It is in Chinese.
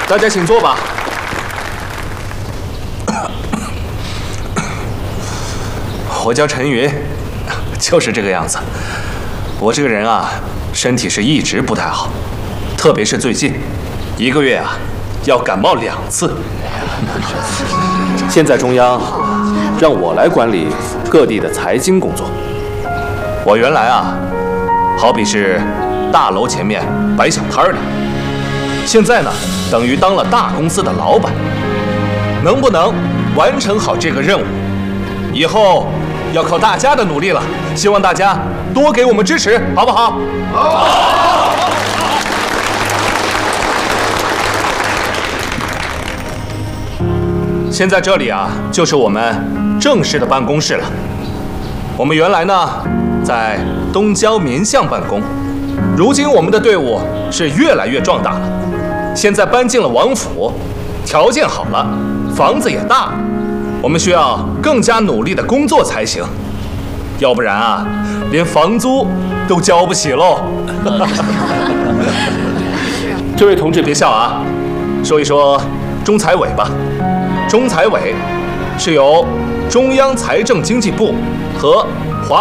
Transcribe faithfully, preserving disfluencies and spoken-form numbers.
大家请坐吧。我叫陈云，就是这个样子。我这个人啊，身体是一直不太好，特别是最近，一个月啊要感冒两次。现在中央让我来管理各地的财经工作。我原来啊，好比是大楼前面摆小摊的，现在呢，等于当了大公司的老板。能不能完成好这个任务，以后要靠大家的努力了。希望大家多给我们支持，好不好？好。现在这里啊，就是我们正式的办公室了。我们原来呢，在东郊民巷办公，如今我们的队伍是越来越壮大了。现在搬进了王府，条件好了，房子也大了，我们需要更加努力的工作才行，要不然啊，连房租都交不起喽。这位同志别笑啊，说一说中财委吧。中财委是由中央财政经济部和